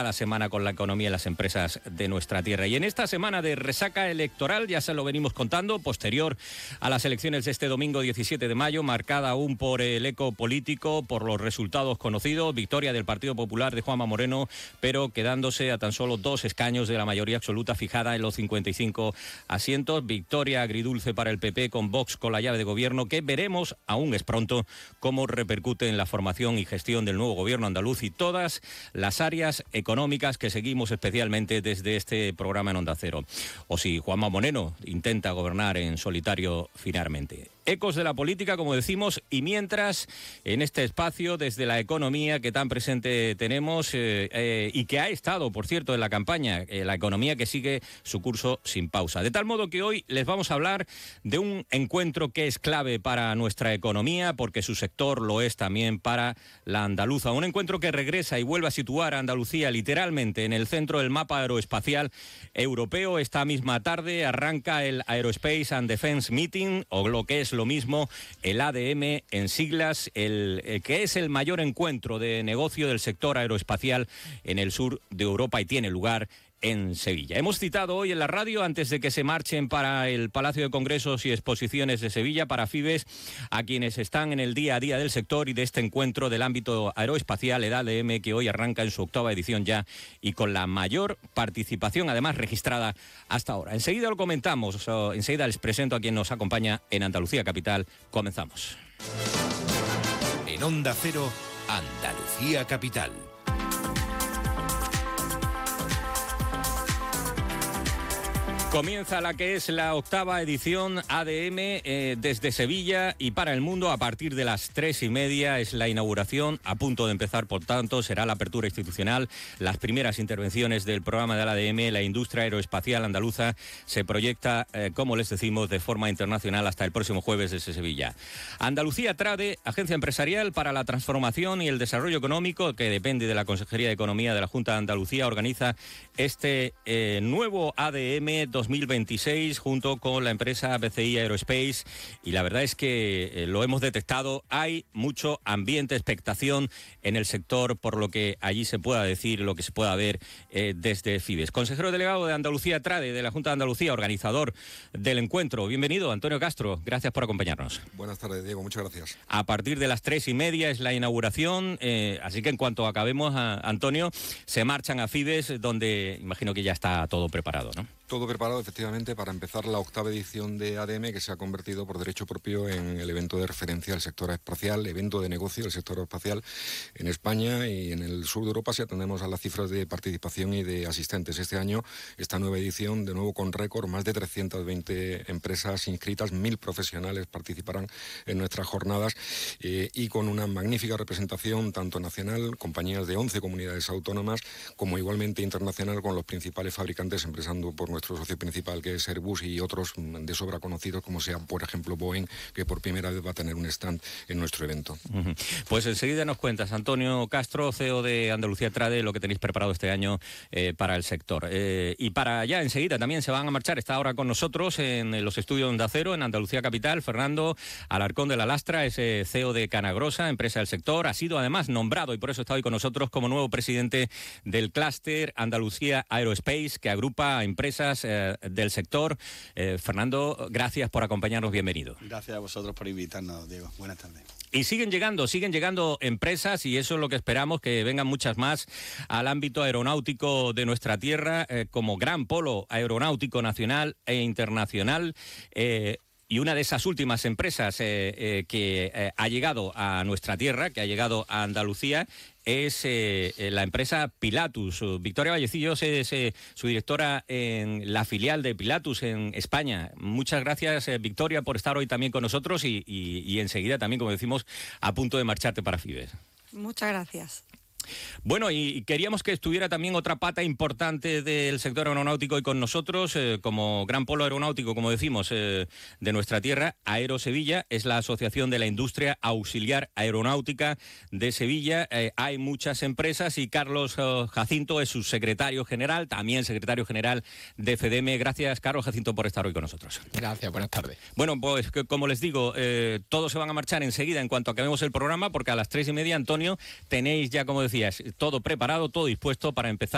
cada semana con la economía y las empresas de nuestra tierra. Y en esta semana de resaca electoral, ya se lo venimos contando, posterior a las elecciones de este domingo 17 de mayo, marcada aún por el eco político, por los resultados conocidos, victoria del Partido Popular de Juanma Moreno, pero quedándose a tan solo 2 escaños de la mayoría absoluta fijada en los 55 asientos, victoria agridulce para el PP con Vox con la llave de gobierno, que veremos, aún es pronto, cómo repercute en la formación y gestión del nuevo gobierno andaluz y todas las áreas económicas que seguimos especialmente desde este programa en Onda Cero. O si Juanma Moreno intenta gobernar en solitario finalmente. Ecos de la política, como decimos, y mientras en este espacio desde la economía que tan presente tenemos y que ha estado, por cierto, en la campaña, la economía que sigue su curso sin pausa. De tal modo que hoy les vamos a hablar de un encuentro que es clave para nuestra economía, porque su sector lo es también para la andaluza. Un encuentro que regresa y vuelve a situar a Andalucía literalmente en el centro del mapa aeroespacial europeo. Esta misma tarde arranca el Aerospace and Defence Meeting, o lo que es lo mismo, el ADM en siglas, el que es el mayor encuentro de negocio del sector aeroespacial en el sur de Europa y tiene lugar en Sevilla. Hemos citado hoy en la radio, antes de que se marchen para el Palacio de Congresos y Exposiciones de Sevilla, para FIBES, a quienes están en el día a día del sector y de este encuentro del ámbito aeroespacial, el ADM, que hoy arranca en su 8ª edición ya y con la mayor participación, además registrada hasta ahora. Enseguida lo comentamos, enseguida les presento a quien nos acompaña en Andalucía Capital. Comenzamos. En Onda Cero, Andalucía Capital. Comienza la que es la 8ª edición ADM desde Sevilla y para el mundo a partir de las 3:30 es la inauguración, a punto de empezar, por tanto, será la apertura institucional, las primeras intervenciones del programa del ADM, la industria aeroespacial andaluza se proyecta, como les decimos, de forma internacional hasta el próximo jueves desde Sevilla. Andalucía Trade, agencia empresarial para la transformación y el desarrollo económico, que depende de la Consejería de Economía de la Junta de Andalucía, organiza este nuevo ADM 2026 junto con la empresa BCI Aerospace, y la verdad es que lo hemos detectado, hay mucho ambiente, expectación en el sector por lo que allí se pueda decir, lo que se pueda ver desde FIBES. Consejero delegado de Andalucía Trade, de la Junta de Andalucía, organizador del encuentro. Bienvenido, Antonio Castro, gracias por acompañarnos. Buenas tardes, Diego, muchas gracias. A partir de las 3:30 es la inauguración, así que en cuanto acabemos, Antonio, se marchan a FIBES, donde imagino que ya está todo preparado, ¿no? Todo preparado, efectivamente, para empezar la 8ª edición de ADM, que se ha convertido por derecho propio en el evento de referencia del sector espacial, evento de negocio del sector espacial en España y en el sur de Europa, si atendemos a las cifras de participación y de asistentes. Este año, esta nueva edición, de nuevo con récord, más de 320 empresas inscritas, 1.000 profesionales participarán en nuestras jornadas y con una magnífica representación tanto nacional, compañías de 11 comunidades autónomas, como igualmente internacional con los principales fabricantes, empezando por nuestro socio principal, que es Airbus, y otros de sobra conocidos, como sea, por ejemplo, Boeing, que por primera vez va a tener un stand en nuestro evento. Pues enseguida nos cuentas, Antonio Castro, CEO de Andalucía Trade, lo que tenéis preparado este año para el sector. Y para allá, enseguida también se van a marchar, está ahora con nosotros en los estudios de Onda Cero, en Andalucía Capital, Fernando Alarcón de la Lastra, es CEO de Canagrosa, empresa del sector, ha sido además nombrado, y por eso está hoy con nosotros, como nuevo presidente del clúster Andalucía Aerospace, que agrupa a empresas del sector. Fernando, gracias por acompañarnos, bienvenido. Gracias a vosotros por invitarnos, Diego. Buenas tardes. Y siguen llegando empresas, y eso es lo que esperamos, que vengan muchas más al ámbito aeronáutico de nuestra tierra, como gran polo aeronáutico nacional e internacional. Y una de esas últimas empresas que ha llegado a nuestra tierra, que ha llegado a Andalucía, es la empresa Pilatus. Victoria Vallecillos es su directora en la filial de Pilatus en España. Muchas gracias, Victoria, por estar hoy también con nosotros y enseguida también, como decimos, a punto de marcharte para FIBES. Muchas gracias. Bueno, y queríamos que estuviera también otra pata importante del sector aeronáutico hoy con nosotros, como gran polo aeronáutico, como decimos, de nuestra tierra. Aero Sevilla es la asociación de la industria auxiliar aeronáutica de Sevilla. Hay muchas empresas y Carlos Jacinto es su secretario general, también secretario general de FEDEME. Gracias, Carlos Jacinto, por estar hoy con nosotros. Gracias, buenas tardes. Bueno, pues como les digo, todos se van a marchar enseguida en cuanto acabemos el programa, porque a las 3:30, Antonio, tenéis ya, como decías, todo preparado, todo dispuesto para empezar